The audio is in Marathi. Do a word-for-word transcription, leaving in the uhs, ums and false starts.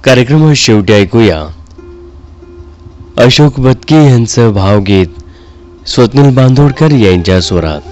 कार्यक्रमात शेवटी ऐकूया अशोक बदके यांचं भावगीत स्वप्नील बांदोडकर यांच्या स्वरात.